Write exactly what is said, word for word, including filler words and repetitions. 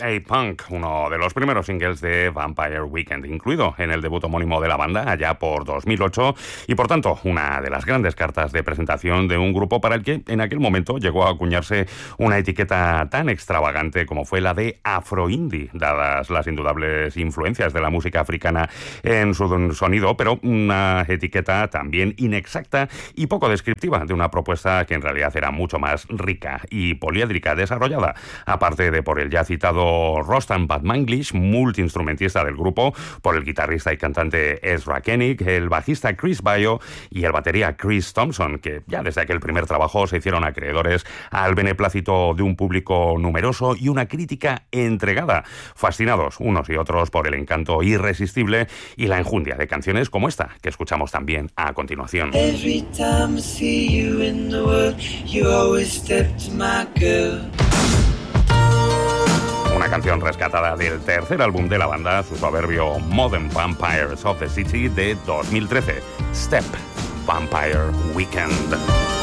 A-Punk, uno de los primeros singles de Vampire Weekend, incluido en el debut homónimo de la banda allá por dos mil ocho, y por tanto una de las grandes cartas de presentación de un grupo para el que en aquel momento llegó a acuñarse una etiqueta tan extravagante como fue la de afro-indie, dadas las indudables influencias de la música africana en su sonido, pero una etiqueta también inexacta y poco descriptiva de una propuesta que en realidad era mucho más rica y poliédrica, desarrollada aparte de por el ya citado Rostam Batmanglish, multiinstrumentista del grupo, por el guitarrista y cantante Ezra Koenig, el bajista Chris Bayo y el batería Chris Thompson, que ya desde aquel primer trabajo se hicieron acreedores al beneplácito de un público numeroso y una crítica entregada, fascinados unos y otros por el encanto irresistible y la enjundia de canciones como esta, que escuchamos también a continuación. Every time I see you in the world, you always step to my girl. Una canción rescatada del tercer álbum de la banda, su soberbio Modern Vampires of the City de dos mil trece, Step, Vampire Weekend.